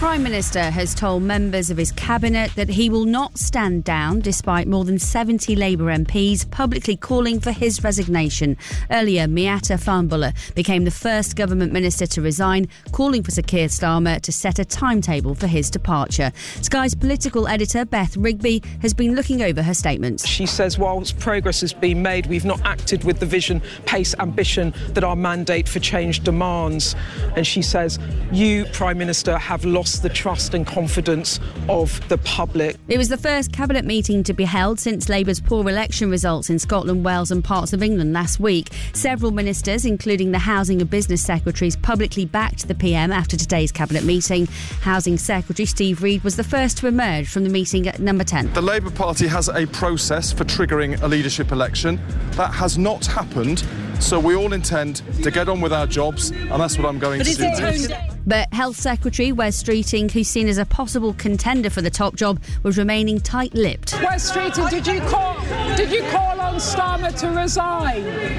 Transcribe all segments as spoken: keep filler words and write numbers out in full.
Prime Minister has told members of his cabinet that he will not stand down despite more than seventy Labour M Ps publicly calling for his resignation. Earlier, Miatta Fahnbulleh became the first government minister to resign, calling for Sir Keir Starmer to set a timetable for his departure. Sky's political editor, Beth Rigby, has been looking over her statements. She says whilst progress has been made, we've not acted with the vision, pace, ambition that our mandate for change demands. And she says, you, Prime Minister, have lost the trust and confidence of the public. It was the first cabinet meeting to be held since Labour's poor election results in Scotland, Wales and parts of England last week. Several ministers, including the Housing and Business Secretaries, publicly backed the P M after today's cabinet meeting. Housing Secretary Steve Reid was the first to emerge from the meeting at number ten. The Labour Party has a process for triggering a leadership election. That has not happened, so we all intend to get on with our jobs, and that's what I'm going but to do. But Health Secretary Wes Streeting, who's seen as a possible contender for the top job, was remaining tight-lipped. Wes Streeting, did you call, did you call on Starmer to resign?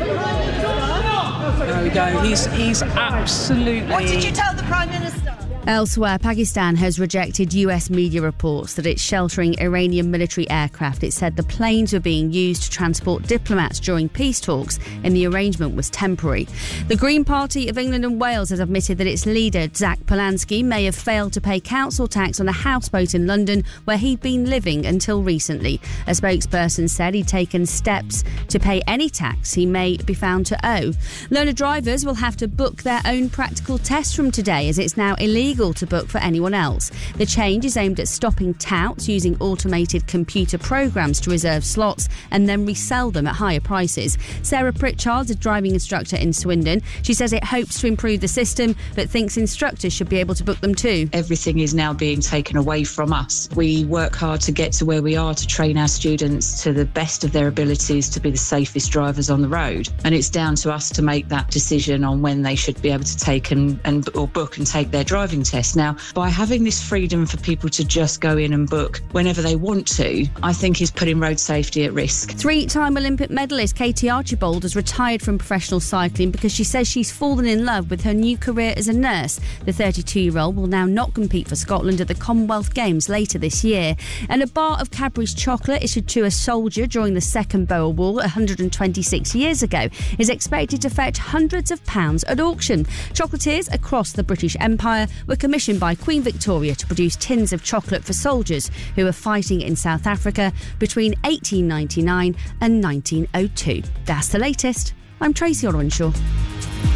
There we go. He's, he's absolutely... What did you tell the Prime Minister? Elsewhere, Pakistan has rejected U S media reports that it's sheltering Iranian military aircraft. It said the planes were being used to transport diplomats during peace talks and the arrangement was temporary. The Green Party of England and Wales has admitted that its leader, Zach Polanski, may have failed to pay council tax on a houseboat in London where he'd been living until recently. A spokesperson said he'd taken steps to pay any tax he may be found to owe. Learner drivers will have to book their own practical test from today, as it's now illegal to book for anyone else. The change is aimed at stopping touts using automated computer programs to reserve slots and then resell them at higher prices. Sarah Pritchard's a driving instructor in Swindon. She says it hopes to improve the system, but thinks instructors should be able to book them too. Everything is now being taken away from us. We work hard to get to where we are to train our students to the best of their abilities to be the safest drivers on the road. And it's down to us to make that decision on when they should be able to take and, and or book and take their driving test. Now, by having this freedom for people to just go in and book whenever they want to, I think is putting road safety at risk. Three-time Olympic medalist Katie Archibald has retired from professional cycling because she says she's fallen in love with her new career as a nurse. The thirty-two-year-old will now not compete for Scotland at the Commonwealth Games later this year. And a bar of Cadbury's chocolate issued to a soldier during the Second Boer War one hundred twenty-six years ago is expected to fetch hundreds of pounds at auction. Chocolatiers across the British Empire were commissioned by Queen Victoria to produce tins of chocolate for soldiers who were fighting in South Africa between eighteen ninety-nine and nineteen oh two. That's the latest. I'm Tracy Orwenshaw.